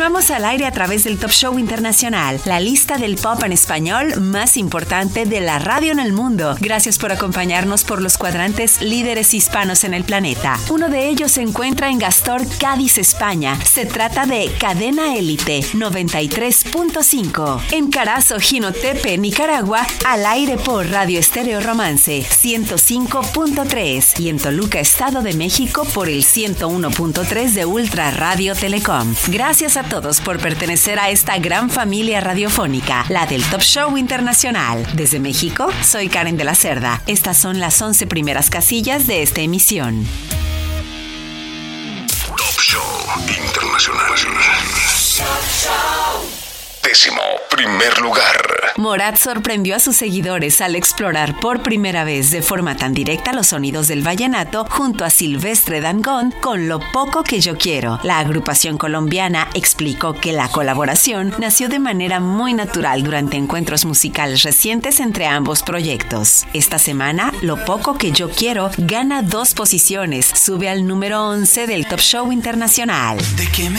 Continuamos al aire a través del Top Show Internacional, la lista del pop en español más importante de la radio en el mundo. Gracias por acompañarnos por los cuadrantes líderes hispanos en el planeta. Uno de ellos se encuentra en Gastor, Cádiz, España. Se trata de Cadena Élite 93.5. En Carazo, Jinotepe, Nicaragua, al aire por Radio Estéreo Romance 105.3 y en Toluca, Estado de México por el 101.3 de Ultra Radio Telecom. Gracias a todos por pertenecer a esta gran familia radiofónica, la del Top Show Internacional. Desde México, soy Karen de la Cerda. Estas son las 11 primeras casillas de esta emisión. Top Show Internacional. Décimo primer lugar. Morat sorprendió a sus seguidores al explorar por primera vez de forma tan directa los sonidos del vallenato junto a Silvestre Dangond con Lo Poco Que Yo Quiero. La agrupación colombiana explicó que la colaboración nació de manera muy natural durante encuentros musicales recientes entre ambos proyectos. Esta semana, Lo Poco Que Yo Quiero gana 2 posiciones, sube al número 11 del Top Show Internacional.